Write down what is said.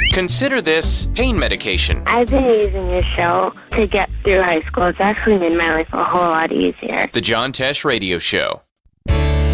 Consider this pain medication. I've been using your show to get through high school. It's actually made my life a whole lot easier. The John Tesh Radio Show.